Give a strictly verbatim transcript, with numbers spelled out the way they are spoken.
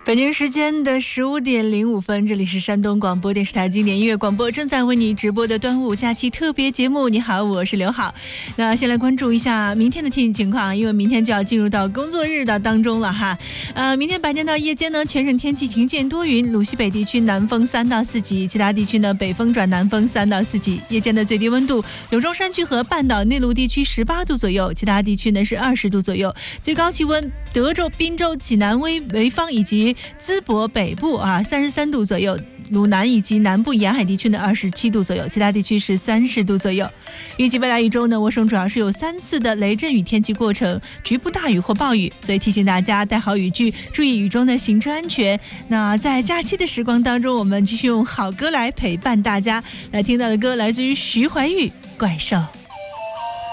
北京时间的十五点零五分，这里是山东广播电视台经典音乐广播，正在为你直播的端午假期特别节目。你好，我是刘好。那先来关注一下明天的天气情况，因为明天就要进入到工作日的当中了哈。呃，明天白天到夜间呢，全省天气晴间多云，鲁西北地区南风三到四级，其他地区呢北风转南风三到四级。夜间的最低温度，柳州山区和半岛内陆地区十八度左右，其他地区呢是二十度左右。最高气温，德州、滨州、济南、潍潍坊以及淄博北部啊三十三度左右，鲁南以及南部沿海地区呢二十七度左右，其他地区是三十度左右。预计未来一周呢，我省主要是有三次的雷阵雨天气过程，局部大雨或暴雨，所以提醒大家带好雨具，注意雨中的行车安全。那在假期的时光当中，我们继续用好歌来陪伴大家。来听到的歌来自于徐怀钰《怪兽》。